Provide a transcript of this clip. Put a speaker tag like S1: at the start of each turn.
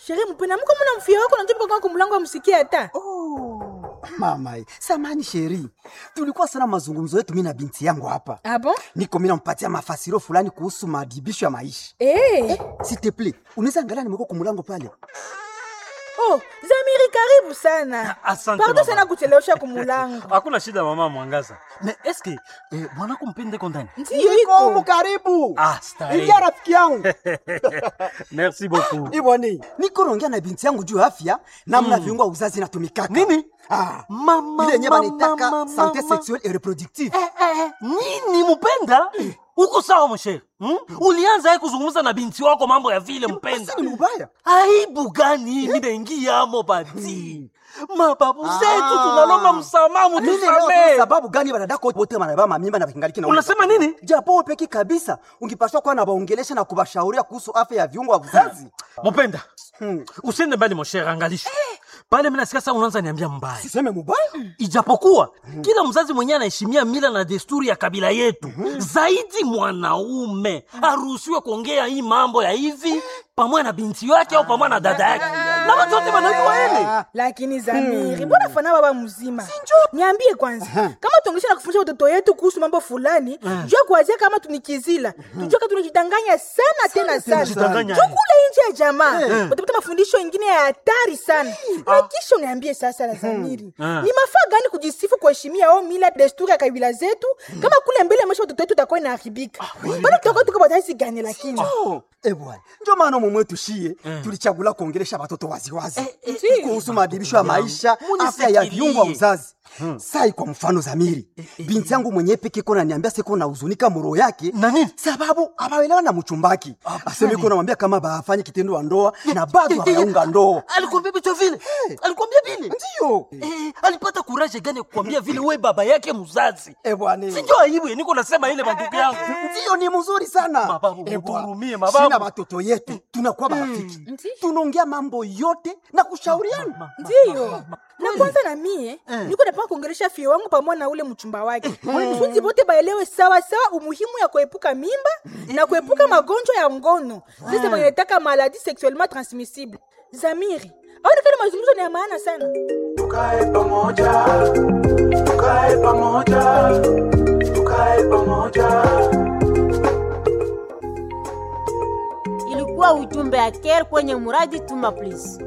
S1: Sheri mpenda mko mna mfia wako unajua kwa mlango amsikia hata.
S2: Mama, samani Sheri. Tulikuwa sana mazungumzo yetu mimi na binti yangu hapa.
S1: Ah bon?
S2: Niko mimi nampatia mafasiro fulani kuhusu maadibisho ya maisha. S'il te plaît, unaweza angalia nimeko kwa mlango pale.
S1: Oh, Zamiri karibu sana.
S3: Asante.
S1: Pardon sana kuchelewesha kumulango.
S3: Hakuna shida mama Mwangaza. Mais est-ce que mwanako mpende kondani?
S1: Ndio iko.
S2: Karibu.
S3: Stari.
S2: Ingia rafiki yangu.
S3: Merci beaucoup.
S2: Iboni, niko naongea na binti yangu juu afya namna viungo vya uzazi inatumikaka.
S3: Nini?
S2: Mama, ile nyama nitaka santé sexuelle et reproductive.
S3: Nini mpenda? Uko sawa mshe? Ulianza yeye kuzungumza na binti wako mambo ya vile mpenda.
S2: Ni mbaya.
S3: Aibu gani mimi naingia amo bati? Mababu zetu tunalomba msamaha mtusamee.
S2: Sababu gani wanadako wote wanabeba mamimba na kingaliki na
S3: unasema nini?
S2: Japo peki kabisa ungepaswa kuwa na waongelesha na kubashauria kuhusu afya ya viungo vya uzazi.
S3: Mpenda. Usiende mbali mshe, angalisha. Pale mimi nasikia sasa unaanza niambia mbaya.
S2: Siseme mbaya.
S3: Ijapokuwa kila mzazi mwenyewe anaheshimia mila na desturi ya kabila yetu. Zaidi mwanaume haruhusiwi kuongea hii mambo ya hivi pamoja na binti yake au pamoja na dada yake. Na watu wote wanajua hili.
S1: Lakini Zamiri, mbona fana baba mzima? Niambie kwanza, kama tuongesha na kufundisha watoto wetu kuhusu mambo fulani, jua kuanzia kama tunikizila. Tujue kama tunajidanganya sana tena sana. Tukule nje ya jamaa. Utapata mafundisho mengine ya hatari sana. Na kisha niambie sasa na Zamiri. Ni mafaa gani kujisifu kuheshimia au mila desturi ya kabila zetu kama kule mbele maisha watoto wetu utakuwa inaharibika? Bado tutakuwa tukabataisi gani lakini?
S2: Bwana, ndio maana mume wetu shie tulichagula kuongelesha watoto waziwazi kuhusu maadibisho ya maisha, afya ya viungo vya uzazi. Sai kwa mfano Zamiri, binti yangu mwenyewe peke yake ananiambia siko na huzunika moro yake sababu abaelewa na mchumbaki. Aseme iko namwambia kama baafanye kitendo wa ndoa na bado hayaunga ndoa.
S3: Alikwambia vitu vile? Alikwambia vile?
S2: Ndio.
S3: Alipata courage gani kukwambia vile wewe baba yake mzazi?
S2: Bwana.
S3: Sijua aibu niko nasema ile mandugu yangu.
S2: Ndio ni mzuri sana.
S3: Mababu, mturumie mababu.
S2: Sina watoto yetu tunakuwa marafiki. Tunaongea mambo yote na kushauriana.
S1: Ndio. Na kwanza na mie, niko napanga kuongelesha fio wangu pamoja na ule mchumba wake. Wanafunzi wote baelewe sawa sawa umuhimu ya kuepuka mimba na kuepuka magonjwa ya ngono. Sisi wanataka maladie sexuellement transmissible. Zamiri, au nikana mazungumzo ni ya maana sana.
S4: Tukae pamoja. Tukae pamoja. Tukae pamoja.
S5: Ilikuwa ujumbe ya Care kwenye muradi Tuma Please.